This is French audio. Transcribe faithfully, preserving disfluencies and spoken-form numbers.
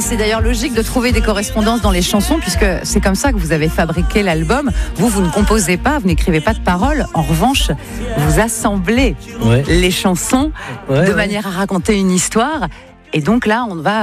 c'est d'ailleurs logique de trouver des correspondances dans les chansons, puisque c'est comme ça que vous avez fabriqué l'album. Vous, vous ne composez pas, vous n'écrivez pas de paroles. En revanche, vous assemblez ouais. les chansons ouais, de ouais. manière à raconter une histoire. Et donc là, on va